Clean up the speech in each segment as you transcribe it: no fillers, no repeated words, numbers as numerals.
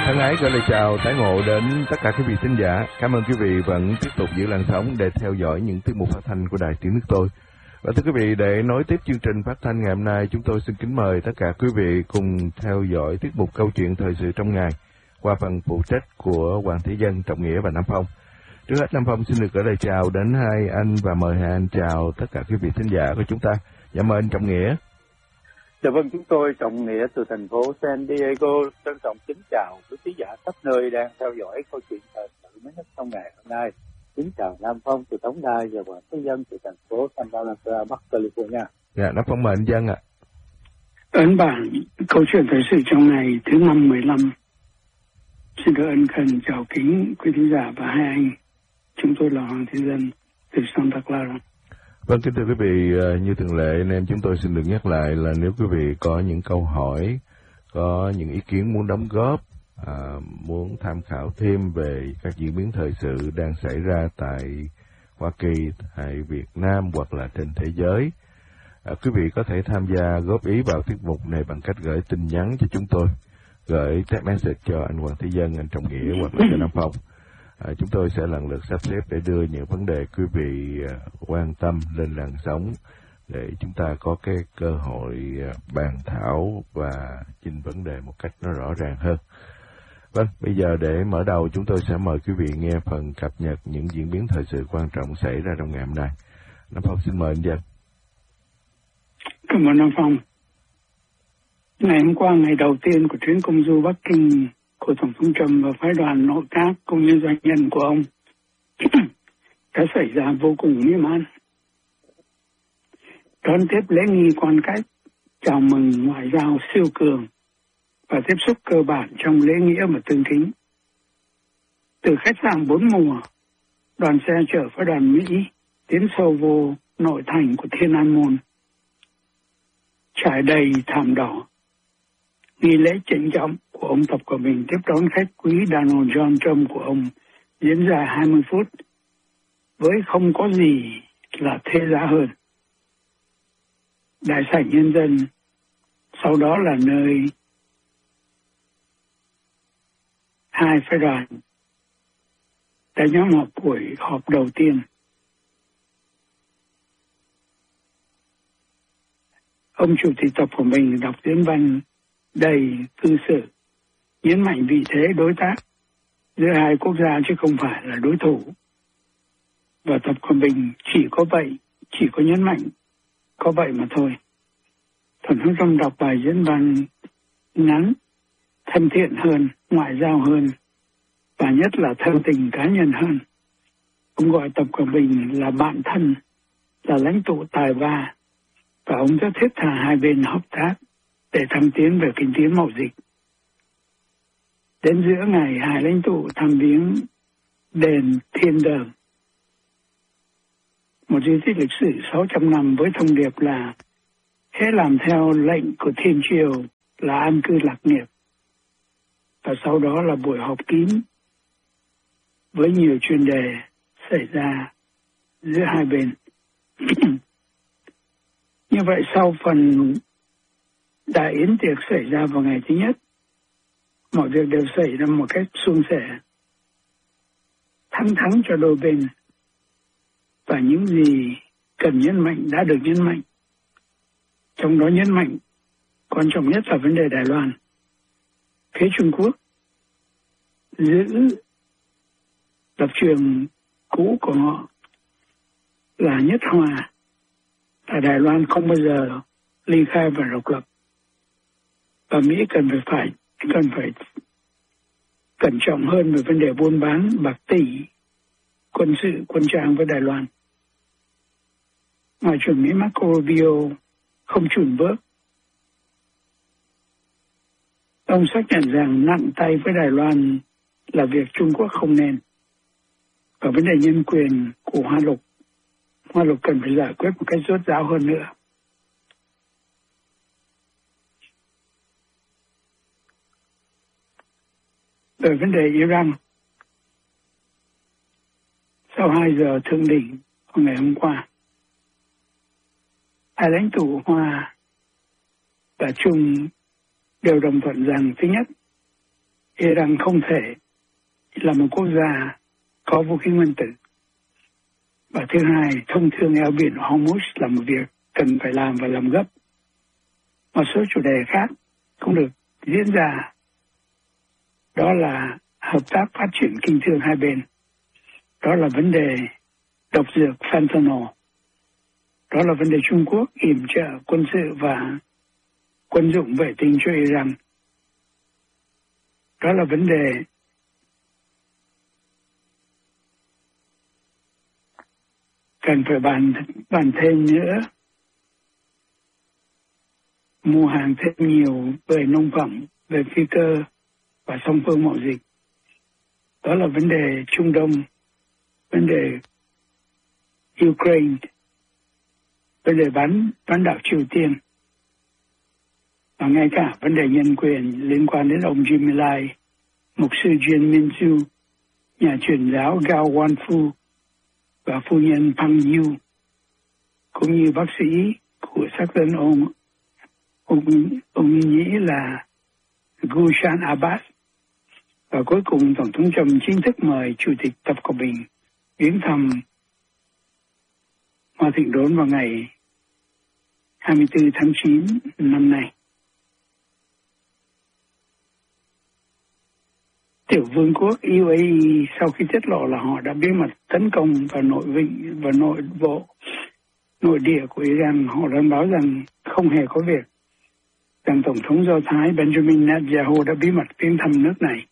Thân ái gửi lời chào tái ngộ đến tất cả quý vị thính giả. Cảm ơn quý vị vẫn tiếp tục giữ làn sóng để theo dõi những tiết mục phát thanh của Đài Tiếng Nước Tôi. Và thưa quý vị, để nối tiếp chương trình phát thanh ngày hôm nay, chúng tôi xin kính mời tất cả quý vị cùng theo dõi tiết mục câu chuyện thời sự trong ngày qua phần phụ trách của Hoàng Thế Dân, Trọng Nghĩa và Nam Phong. Trước hết, Nam Phong xin được gửi lời chào đến hai anh và mời hai anh chào tất cả quý vị thính giả của chúng ta. Dạ mời anh Trọng Nghĩa. Dạ vâng, chúng tôi Trọng Nghĩa từ thành phố San Diego trân trọng kính chào quý khán giả khắp nơi đang theo dõi câu chuyện thời sự mới nhất trong ngày hôm nay. Kính chào Nam Phong từ Tống Đài và Hoàng Thế Dân từ thành phố Santa Barbara, Bắc California. Dạ, Nam Phong mời anh Dân ạ. Ấn bản câu chuyện thời sự trong ngày thứ 515. Xin được ân cần chào kính quý khán giả và hai anh. Chúng tôi là Hoàng Thế Dân từ Santa Clara. Vâng, kính thưa quý vị, như thường lệ anh em chúng tôi xin được nhắc lại là nếu quý vị có những câu hỏi, có những ý kiến muốn đóng góp, muốn tham khảo thêm về các diễn biến thời sự đang xảy ra tại Hoa Kỳ, tại Việt Nam hoặc là trên thế giới, quý vị có thể tham gia góp ý vào tiết mục này bằng cách gửi tin nhắn cho chúng tôi, gửi text message cho anh Hoàng Thế Dân, anh Trọng Nghĩa hoặc là cho Nam Phong. Chúng tôi sẽ lần lượt sắp xếp để đưa những vấn đề quý vị quan tâm lên làn sóng để chúng ta có cái cơ hội bàn thảo và trình vấn đề một cách nó rõ ràng hơn. Vâng, bây giờ để mở đầu chúng tôi sẽ mời quý vị nghe phần cập nhật những diễn biến thời sự quan trọng xảy ra trong ngày hôm nay. Nam Phong xin mời anh Dân. Cảm ơn Nam Phong. Ngày hôm qua, ngày đầu tiên của chuyến công du Bắc Kinh của Tổng thống Trump và phái đoàn nội các cũng như doanh nhân của ông đã xảy ra vô cùng mỹ mãn. Đón tiếp lễ nghi quan cách, chào mừng ngoại giao siêu cường và tiếp xúc cơ bản trong lễ nghĩa và tương kính. Từ khách sạn 4 mùa, đoàn xe chở phái đoàn Mỹ tiến sâu vô nội thành của Thiên An Môn, trải đầy thảm đỏ. Nghi lễ trịnh trọng của ông Tập Cận Bình tiếp đón khách quý Donald John Trump của ông diễn ra 20 phút với không có gì là thê giá hơn. Đại sảnh nhân dân sau đó là nơi hai phái đoàn đã nhóm họp buổi họp đầu tiên. Ông Chủ tịch Tập Cận Bình đọc diễn văn đầy cư xử, nhấn mạnh vị thế đối tác giữa hai quốc gia chứ không phải là đối thủ. Và Tập Cận Bình chỉ có nhấn mạnh có vậy mà thôi. Tổng thống Trump đọc bài diễn văn ngắn, thân thiện hơn, ngoại giao hơn và nhất là thân tình cá nhân hơn. Ông gọi Tập Cận Bình là bạn thân, là lãnh tụ tài ba và ông rất thiết tha hai bên hợp tác để thăng tiến về kinh tế mậu dịch. Đến giữa ngày, hai lãnh tụ thăm viếng đền Thiên Đường, một di tích lịch sử 600 năm với thông điệp là hễ làm theo lệnh của Thiên Triều là an cư lạc nghiệp. Và sau đó là buổi họp kín với nhiều chuyên đề xảy ra giữa hai bên. Như vậy sau phần đại yến tiệc xảy ra vào ngày thứ nhất, mọi việc đều xảy ra một cách suôn sẻ, thắng cho đôi bên, và những gì cần nhấn mạnh đã được nhấn mạnh. Trong đó nhấn mạnh quan trọng nhất là vấn đề Đài Loan. Phía Trung Quốc giữ lập trường cũ của họ là nhất hòa, là Đài Loan không bao giờ ly khai và độc lập, và Mỹ cần phải cẩn trọng hơn về vấn đề buôn bán bạc tỷ, quân sự, quân trang với Đài Loan. Ngoại trưởng Mỹ Marco Rubio không chùn bước. Ông xác nhận rằng nặng tay với Đài Loan là việc Trung Quốc không nên. Và vấn đề nhân quyền của Hoa Lục cần phải giải quyết một cách rốt ráo hơn nữa. Về vấn đề Iran, sau 2 giờ thượng đỉnh vào ngày hôm qua, hai lãnh tụ Hoa và Trung đều đồng thuận rằng thứ nhất, Iran không thể là một quốc gia có vũ khí nguyên tử. Và thứ hai, thông thương eo biển Hormuz là một việc cần phải làm và làm gấp. Một số chủ đề khác cũng được diễn ra, đó là hợp tác phát triển kinh thương hai bên. Đó là vấn đề độc dược fentanyl. Đó là vấn đề Trung Quốc yểm trợ quân sự và quân dụng vệ tinh cho Iran. Đó là vấn đề cần phải bàn thêm nữa, mua hàng thêm nhiều về nông phẩm, về phi cơ và song phương mậu dịch. Đó là vấn đề Trung Đông, vấn đề Ukraine, vấn đề bán đảo Triều Tiên, và ngay cả vấn đề nhân quyền liên quan đến ông Jimmy Lai, mục sư Jin Min-su, nhà truyền giáo Gao Wan-fu và phu nhân Pang Yu, cũng như bác sĩ của xác dân ông nghĩ là Gulshan Abbas. Và cuối cùng, Tổng thống Trump chính thức mời Chủ tịch Tập Cận Bình viếng thăm Hoa Thịnh Đốn vào ngày 24 tháng 9 năm nay. Tiểu vương quốc UAE sau khi tiết lộ là họ đã bí mật tấn công vào nội địa của Iran, họ đã báo rằng không hề có việc rằng Tổng thống Do Thái Benjamin Netanyahu đã bí mật viếng thăm nước này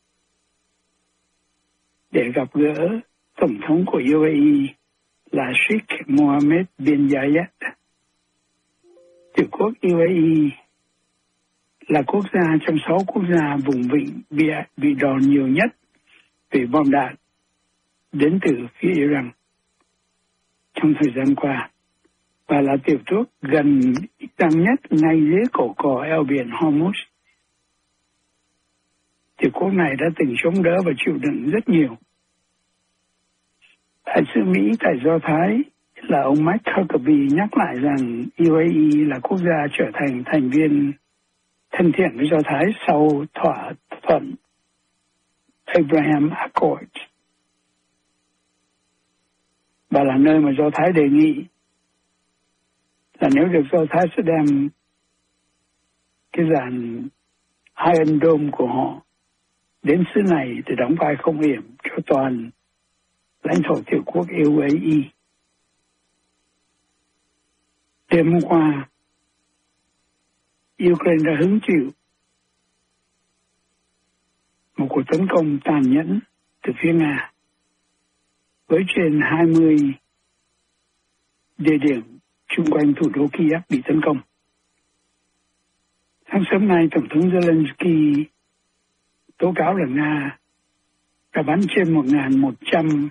để gặp gỡ Tổng thống của UAE là Sheikh Mohammed bin Zayed. Tiểu quốc UAE là quốc gia trong 6 quốc gia vùng vịnh bị đòn nhiều nhất về bom đạn đến từ phía Iran trong thời gian qua, và là tiểu quốc gần tăng nhất ngay dưới cổ cò eo biển Hormuz. Tiểu quốc này đã từng chống đỡ và chịu đựng rất nhiều. Đại sứ Mỹ tại Do Thái là ông Mike Huckabee nhắc lại rằng UAE là quốc gia trở thành thành viên thân thiện với Do Thái sau thỏa thuận Abraham Accord, và là nơi mà Do Thái đề nghị là nếu được Do Thái sẽ đem cái dàn Iron Dome của họ đến xứ này để đóng vai không hiểm cho toàn lãnh thổ tiểu quốc UAE. Đêm hôm qua, Ukraine đã hứng chịu một cuộc tấn công tàn nhẫn từ phía Nga với trên 20 địa điểm chung quanh thủ đô Kiev bị tấn công. Sáng sớm nay, Tổng thống Zelensky tố cáo là Nga đã bắn trên 1.100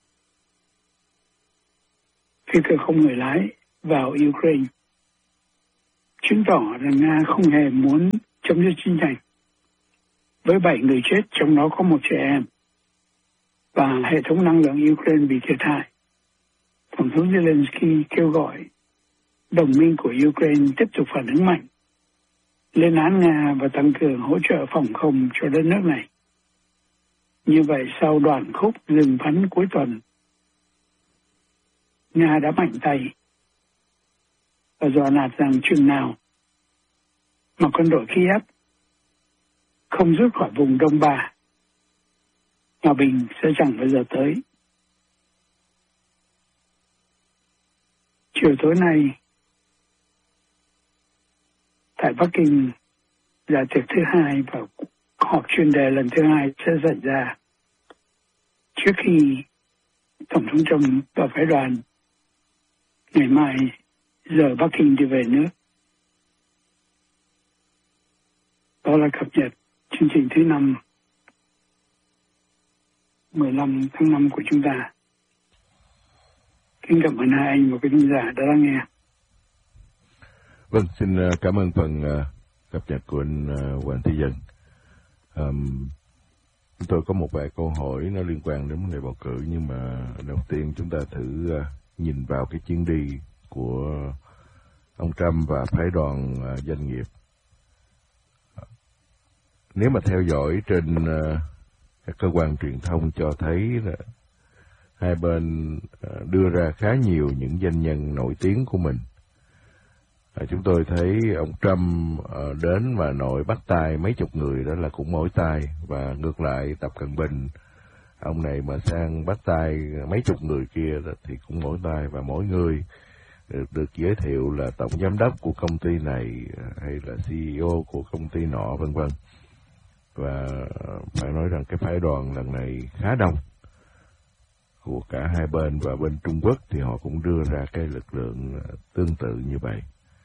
phi cơ không người lái vào Ukraine, chứng tỏ rằng Nga không hề muốn chấm dứt chiến tranh. Với 7 người chết, trong đó có một trẻ em, và hệ thống năng lượng Ukraine bị thiệt hại, Tổng thống Zelensky kêu gọi đồng minh của Ukraine tiếp tục phản ứng mạnh, lên án Nga và tăng cường hỗ trợ phòng không cho đất nước này. Như vậy, sau đoạn khúc dừng bắn cuối tuần, Nga đã mạnh tay và dọa nạt rằng chừng nào mà quân đội Kiev không rút khỏi vùng Đông Ba, hòa bình sẽ chẳng bao giờ tới. Chiều tối nay, tại Bắc Kinh, dạ tiệc thứ hai và họp chuyên đề lần thứ hai sẽ xảy ra trước khi Tổng thống Trump và phái đoàn ngày mai giờ Bắc Kinh đi về nước. Đó là cập nhật chương trình thứ 5, 15 tháng 5 của chúng ta. Kính cảm ơn hai anh và quý khán giả đã lắng nghe. Vâng, xin cảm ơn phần cập nhật của anh Hoàng Thế Dân. Chúng tôi có một vài câu hỏi nó liên quan đến vấn đề bầu cử, nhưng mà đầu tiên chúng ta thử nhìn vào cái chuyến đi của ông Trump và phái đoàn doanh nghiệp. nếu mà theo dõi trên các cơ quan truyền thông cho thấy là hai bên đưa ra khá nhiều những danh nhân nổi tiếng của mình. Chúng tôi thấy ông Trump đến mà nội bắt tay mấy chục người đó là cũng mỏi tay, và ngược lại Tập Cận Bình, ông này mà sang bắt tay mấy chục người kia đó thì cũng mỏi tay, và mỗi người được giới thiệu là tổng giám đốc của công ty này hay là CEO của công ty nọ vân vân. Và phải nói rằng cái phái đoàn lần này khá đông của cả hai bên, và bên Trung Quốc thì họ cũng đưa ra cái lực lượng tương tự như vậy.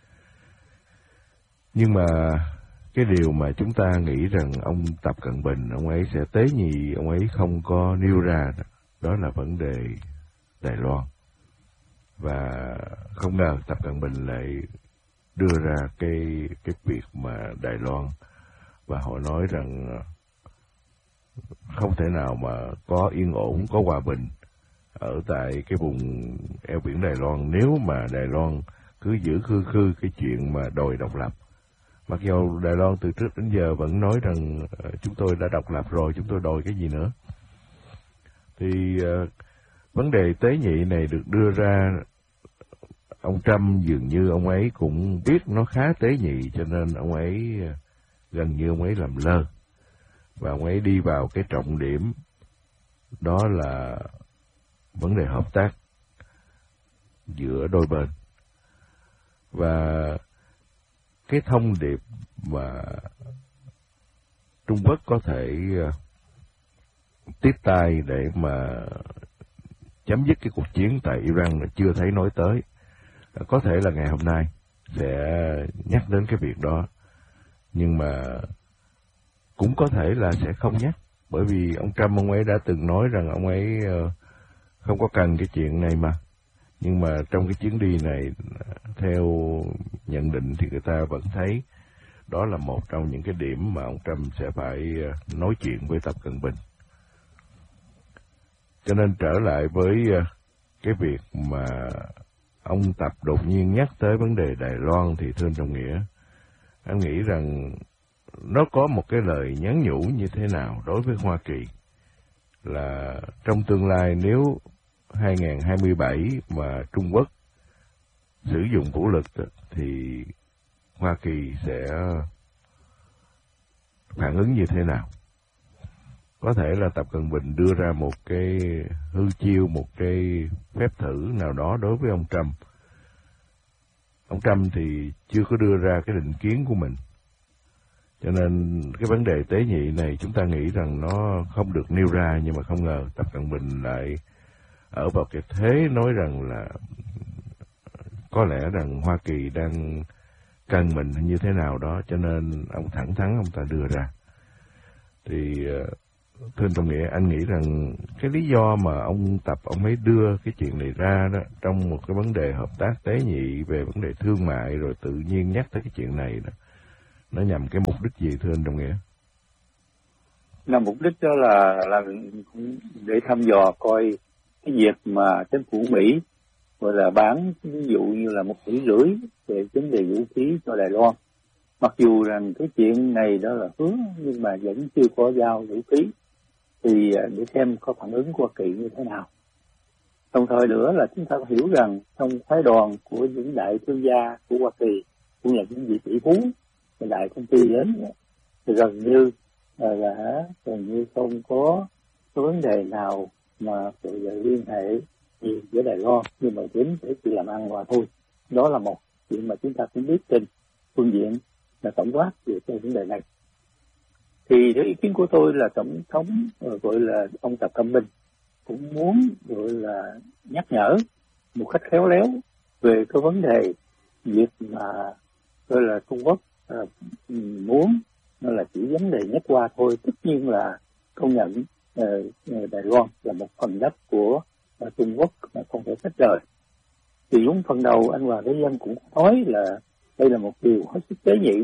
Nhưng mà cái điều mà chúng ta nghĩ rằng ông Tập Cận Bình, ông ấy sẽ tế nhị, ông ấy không có nêu ra, đó là vấn đề Đài Loan. Và không ngờ Tập Cận Bình lại đưa ra cái việc mà Đài Loan, và họ nói rằng không thể nào mà có yên ổn, có hòa bình ở tại cái vùng eo biển Đài Loan nếu mà Đài Loan cứ giữ khư cái chuyện mà đòi độc lập. Mặc dù Đài Loan từ trước đến giờ vẫn nói rằng chúng tôi đã độc lập rồi, chúng tôi đòi cái gì nữa. Thì vấn đề tế nhị này được đưa ra, ông Trump dường như ông ấy cũng biết nó khá tế nhị, cho nên ông ấy gần như ông ấy làm lơ. Và ông ấy đi vào cái trọng điểm, đó là vấn đề hợp tác giữa đôi bên. Và cái thông điệp mà Trung Quốc có thể tiếp tay để mà chấm dứt cái cuộc chiến tại Iran là chưa thấy nói tới. Có thể là ngày hôm nay sẽ nhắc đến cái việc đó, nhưng mà cũng có thể là sẽ không nhắc, bởi vì ông Trump ông ấy đã từng nói rằng ông ấy không có cần cái chuyện này mà. Nhưng mà trong cái chuyến đi này, theo nhận định thì người ta vẫn thấy đó là một trong những cái điểm mà ông Trump sẽ phải nói chuyện với Tập Cận Bình. Cho nên trở lại với cái việc mà ông Tập đột nhiên nhắc tới vấn đề Đài Loan thì thưa anh Trọng Nghĩa, anh nghĩ rằng nó có một cái lời nhắn nhủ như thế nào đối với Hoa Kỳ, là trong tương lai nếu 2027 mà Trung Quốc sử dụng vũ lực thì Hoa Kỳ sẽ phản ứng như thế nào. Có thể là Tập Cận Bình đưa ra một cái hư chiêu, một cái phép thử nào đó đối với ông Trump. Ông Trump thì chưa có đưa ra cái định kiến của mình, cho nên cái vấn đề tế nhị này chúng ta nghĩ rằng nó không được nêu ra, nhưng mà không ngờ Tập Cận Bình lại ở vào cái thế nói rằng là có lẽ rằng Hoa Kỳ đang cần mình như thế nào đó, cho nên ông thẳng thắn ông ta đưa ra. Thì thưa anh Trọng Nghĩa, anh nghĩ rằng cái lý do mà ông Tập ông ấy đưa cái chuyện này ra đó, trong một cái vấn đề hợp tác tế nhị về vấn đề thương mại, rồi tự nhiên nhắc tới cái chuyện này đó, nó nhằm cái mục đích gì thưa anh Trọng Nghĩa? Là mục đích đó là để thăm dò coi cái việc mà chính phủ Mỹ gọi là bán ví dụ như là 1,5 tỷ về vấn đề vũ khí cho Đài Loan. Mặc dù rằng cái chuyện này đó là hứa, nhưng mà vẫn chưa có giao vũ khí, thì để xem có phản ứng của Hoa Kỳ như thế nào. Đồng thời nữa là chúng ta hiểu rằng trong phái đoàn của những đại thương gia của Hoa Kỳ, cũng là những vị tỷ phú và đại công ty lớn, thì gần như không có vấn đề nào mà sự liên hệ gì với Đài Loan, nhưng mà đến để chỉ làm ăn hòa thôi. Đó là một chuyện mà chúng ta cũng biết trên phương diện là tổng quát về cái vấn đề này. Thì theo ý kiến của tôi là tổng thống gọi là ông Tập Cận Bình cũng muốn gọi là nhắc nhở một cách khéo léo về cái vấn đề việc mà gọi là Trung Quốc muốn nó là chỉ vấn đề nhất qua thôi. Tất nhiên là công nhận Đài Loan là một phần đất của Trung Quốc mà không thể tách rời. Thì lúc phần đầu anh Hoàng Thế Dân cũng nói là đây là một điều hết sức tế nhị,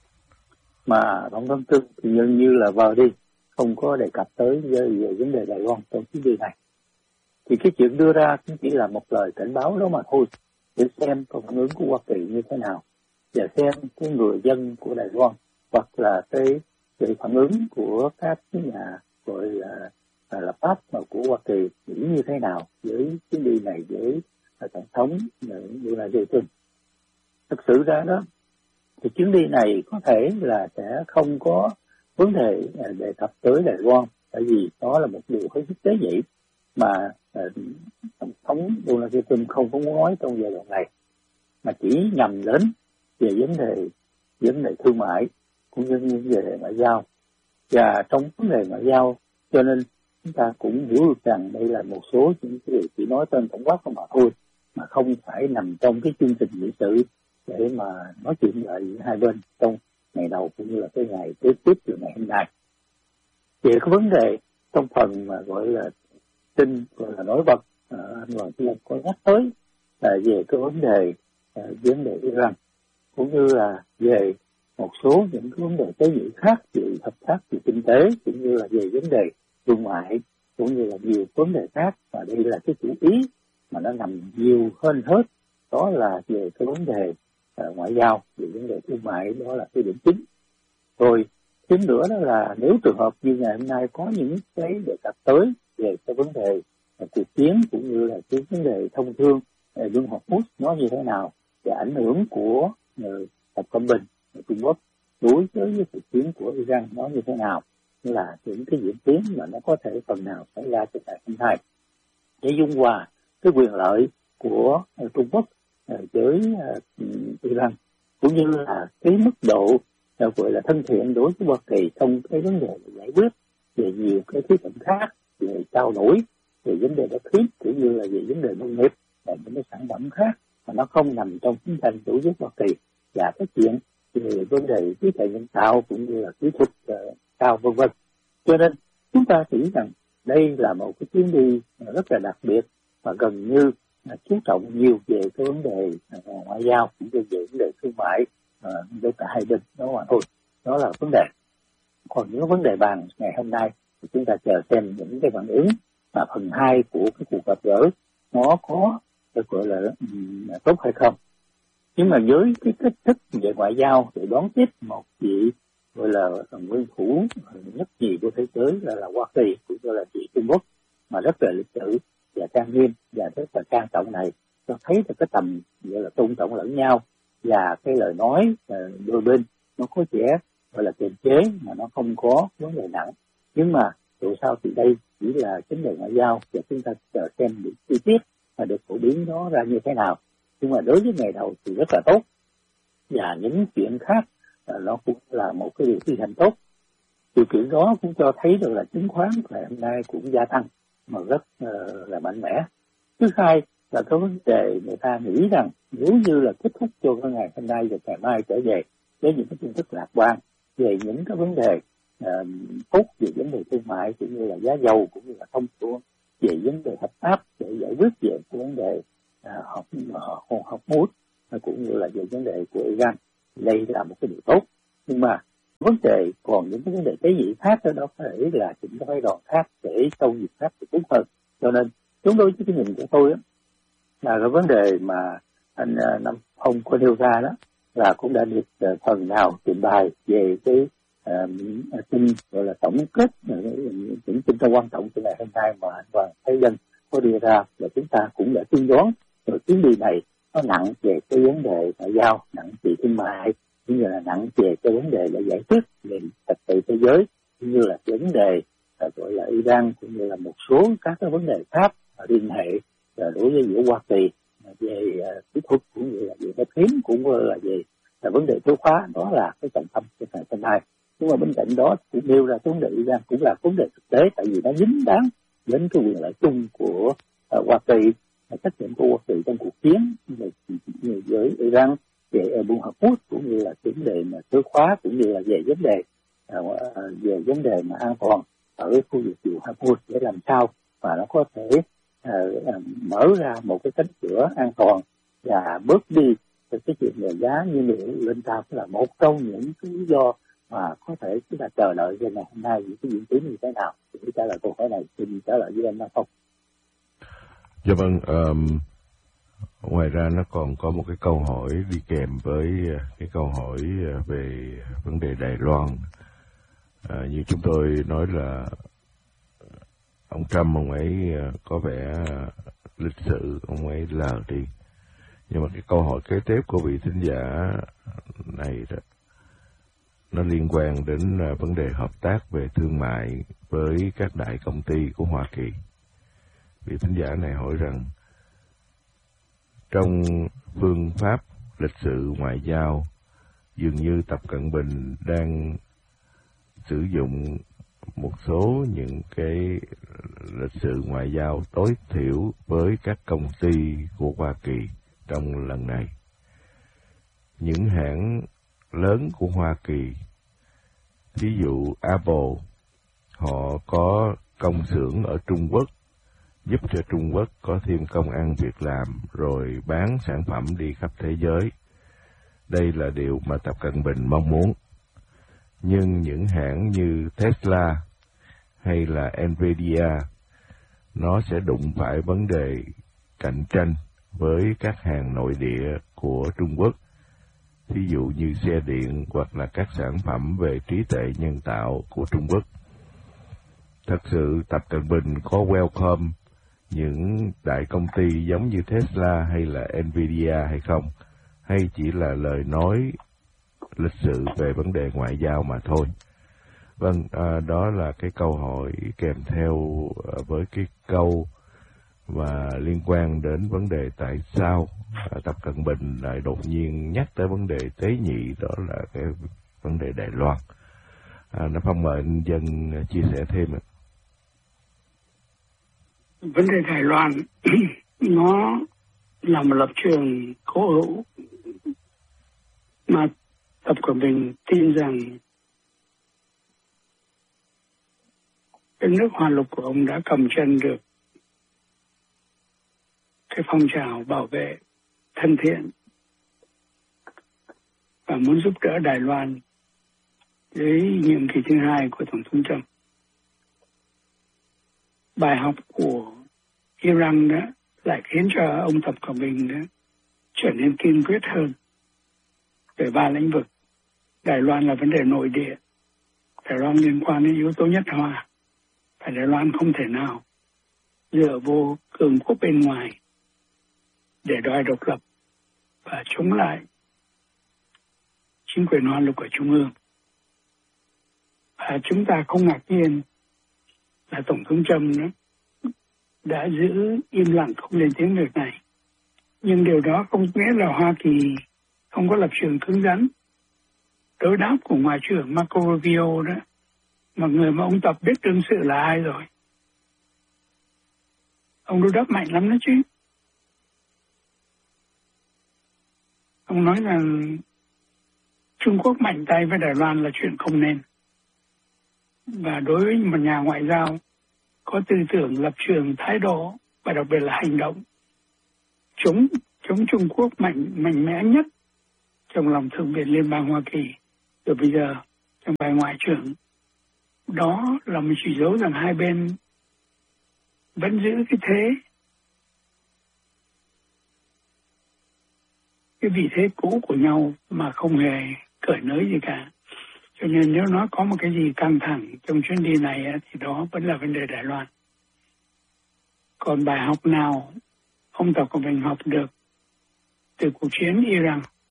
mà Tổng thống Trump thì gần như là vào đi không có đề cập tới về vấn đề Đài Loan trong chuyến đi này. Thì cái chuyện đưa ra cũng chỉ là một lời cảnh báo đó mà thôi, để xem có phản ứng của Hoa Kỳ như thế nào, và xem cái người dân của Đài Loan hoặc là cái sự phản ứng của các nhà gọi là lập pháp mà của Hoa Kỳ nghĩ như thế nào với chuyến đi này với tổng thống Donald Trump. Thực sự ra đó thì chuyến đi này có thể là sẽ không có vấn đề đề cập tới Đài Loan, tại vì đó là một điều hết sức tế nhị mà tổng thống Donald Trump không có nói trong giai đoạn này, mà chỉ nhằm đến về vấn đề thương mại cũng như vấn đề ngoại giao. Và trong vấn đề ngoại giao cho nên chúng ta cũng hiểu được rằng đây là một số những cái điều chỉ nói tên tổng quát không mà thôi, mà không phải nằm trong cái chương trình nghị sự để mà nói chuyện lại hai bên trong ngày đầu cũng như là cái ngày kế tiếp từ ngày hôm nay. Về cái vấn đề trong phần mà gọi là tin gọi là nổi bật, anh Hoàng Chí Long có nhắc tới là về cái vấn đề Iran cũng như là về một số những cái vấn đề tế nhị khác về hợp tác về kinh tế cũng như là về vấn đề thương mại cũng như là nhiều vấn đề khác, và đây là cái chủ ý mà nó nằm nhiều hơn hết, đó là về cái vấn đề ngoại giao, về vấn đề thương mại, đó là cái điểm chính. Rồi thêm nữa đó là nếu trường hợp như ngày hôm nay có những cái đề cập tới về cái vấn đề cuộc chiến cũng như là cái vấn đề thông thương Liên Hợp Quốc nó như thế nào và ảnh hưởng của Tập Cận Bình Trung Quốc đối với cuộc chiến của Iran nó như thế nào, là những cái diễn biến mà nó có thể phần nào xảy ra trong ngày hôm nay để dung hòa cái quyền lợi của Trung Quốc với Iran cũng như là cái mức độ gọi là thân thiện đối với Hoa Kỳ trong cái vấn đề giải quyết về nhiều cái khía cạnh khác, về trao đổi, về vấn đề đất khí cũng như là về vấn đề nông nghiệp và những cái sản phẩm khác mà nó không nằm trong chiến tranh đối với Hoa Kỳ, và cái chuyện về vấn đề trí tuệ nhân tạo cũng như là kỹ thuật cao vân vân. Cho nên chúng ta nghĩ rằng đây là một cái chuyến đi rất là đặc biệt và gần như chú trọng nhiều về cái vấn đề ngoại giao cũng như về vấn đề thương mại với cả hai bên đó mà thôi. Đó là vấn đề. Còn những vấn đề bàn ngày hôm nay thì chúng ta chờ xem những cái phản ứng và phần 2 của cái cuộc gặp gỡ nó có gọi là tốt hay không. Nhưng mà với cái cách thức về ngoại giao để đón tiếp một vị gọi là nguyên thủ nhất nhì của thế giới là Hoa Kỳ cũng như là vị Trung Quốc mà rất là lịch sự và trang nghiêm và rất là trang trọng này, cho thấy được cái tầm gọi là tôn trọng lẫn nhau và cái lời nói đôi bên nó có vẻ gọi là kiềm chế mà nó không có vấn đề nặng. Nhưng mà dù sao thì đây chỉ là vấn đề ngoại giao và chúng ta chờ xem những chi tiết và được phổ biến nó ra như thế nào. Nhưng mà đối với ngày đầu thì rất là tốt, và những chuyện khác nó cũng là một cái điều phi hành tốt. Điều kiện đó cũng cho thấy được là chứng khoán ngày hôm nay cũng gia tăng mà rất là mạnh mẽ. Thứ hai là cái vấn đề người ta nghĩ rằng nếu như là kết thúc cho cái ngày hôm nay và ngày mai trở về với những cái tin tức lạc quan về những cái vấn đề tốt về vấn đề thương mại cũng như là giá dầu cũng như là thông thường về vấn đề hợp tác để giải quyết về cái vấn đề học mút cũng như là về vấn đề của Iran, đây là một cái điều tốt. Nhưng mà vấn đề còn những cái vấn đề tế nhị khác đó phải là những cái vai trò khác để sâu nhiệt khác thì tốt hơn. Cho nên chống đối với cái nhìn của tôi là cái vấn đề mà anh Nam Phong có nêu ra đó là cũng đã được phần nào trình bày về cái tin gọi là tổng kết những tin rất quan trọng của ngày hôm nay mà anh Hoàng Thái Dân có đưa ra, và chúng ta cũng đã tiên đoán rồi chuyến đi này nó nặng về cái vấn đề ngoại giao, nặng về thương mại cũng như là nặng về cái vấn đề là giải quyết về trật tự thế giới cũng như là vấn đề gọi là Iran cũng như là một số các cái vấn đề khác liên hệ đối với giữa Hoa Kỳ về kỹ thuật cũng như là về cái hiếm cũng như là về vấn đề thuế khóa. Đó là cái trọng tâm của ngày hôm nay. Nhưng mà bên cạnh đó cũng nêu ra vấn đề Iran cũng là vấn đề thực tế, tại vì nó dính dáng đến cái quyền lợi chung của Hoa Kỳ, trách nhiệm của Hoa Kỳ trong cuộc chiến với Iran về Liên Hợp Quốc cũng như là vấn đề mà thuế khóa cũng như là về vấn đề mà an toàn ở cái khu vực Liên Hợp Quốc để làm sao mà nó có thể mở ra một cái cánh cửa an toàn và bớt đi cái chuyện về giá nhiên liệu lên cao là một trong những cái lý do mà có thể chúng ta chờ đợi về ngày hôm nay những cái diễn tiến như thế nào. Thì trả lời câu hỏi này xin trả lời với anh Nam Phong. Dạ vâng, ngoài ra nó còn có một cái câu hỏi đi kèm với cái câu hỏi về vấn đề Đài Loan. Như chúng tôi nói là ông Trump, ông ấy có vẻ lịch sự, ông ấy lờ đi. Nhưng mà cái câu hỏi kế tiếp của vị thính giả này đó, nó liên quan đến vấn đề hợp tác về thương mại với các đại công ty của Hoa Kỳ. Vị thính giả này hỏi rằng, trong phương pháp lịch sự ngoại giao, dường như Tập Cận Bình đang sử dụng một số những cái lịch sự ngoại giao tối thiểu với các công ty của Hoa Kỳ trong lần này. Những hãng lớn của Hoa Kỳ, ví dụ Apple, họ có công xưởng ở Trung Quốc, giúp cho Trung Quốc có thêm công ăn việc làm, rồi bán sản phẩm đi khắp thế giới. Đây là điều mà Tập Cận Bình mong muốn. Nhưng những hãng như Tesla hay là Nvidia, nó sẽ đụng phải vấn đề cạnh tranh với các hàng nội địa của Trung Quốc, ví dụ như xe điện hoặc là các sản phẩm về trí tuệ nhân tạo của Trung Quốc. Thật sự Tập Cận Bình có welcome những đại công ty giống như Tesla hay là Nvidia hay không? Hay chỉ là lời nói lịch sự về vấn đề ngoại giao mà thôi? Vâng, đó là cái câu hỏi kèm theo với cái câu và liên quan đến vấn đề tại sao Tập Cận Bình lại đột nhiên nhắc tới vấn đề tế nhị, đó là cái vấn đề Đài Loan. Nó Phong mời anh Dân chia sẻ thêm ạ. Vấn đề Đài Loan nó là một lập trường cố hữu mà Tập Cận Bình tin rằng cái nước Hoa Lục của ông đã cầm chân được cái phong trào bảo vệ thân thiện và muốn giúp đỡ Đài Loan dưới nhiệm kỳ thứ 2 của Tổng thống Trump. Bài học của Iran đó lại khiến cho ông Tập Cận Bình đó trở nên kiên quyết hơn về 3 lĩnh vực. Đài Loan là vấn đề nội địa. Đài Loan liên quan đến yếu tố nhất hòa. Và Đài Loan không thể nào dựa vô cường quốc bên ngoài để đòi độc lập và chống lại chính quyền Hoa Lục ở Trung ương. Và chúng ta không ngạc nhiên là Tổng thống Trump đã giữ im lặng không lên tiếng việc này. Nhưng điều đó không nghĩa là Hoa Kỳ không có lập trường cứng rắn. Đối đáp của Ngoại trưởng Marco Rubio đó, mà người mà ông Tập biết đương sự là ai rồi. Ông đối đáp mạnh lắm đó chứ. Ông nói rằng Trung Quốc mạnh tay với Đài Loan là chuyện không nên. Và đối với một nhà ngoại giao có tư tưởng, lập trường, thái độ và đặc biệt là hành động chống Trung Quốc mạnh mẽ nhất trong lòng Thượng viện Liên bang Hoa Kỳ. Rồi bây giờ trong bài Ngoại trưởng, đó là một chỉ dấu rằng hai bên vẫn giữ cái vị thế cũ của nhau mà không hề cởi nới gì cả. Cho nên nếu nó có một cái gì căng thẳng trong chuyến đi này thì đó vẫn là vấn đề Đài Loan. Còn bài học nào ông Tập Cận Bình học được từ cuộc chiến Iran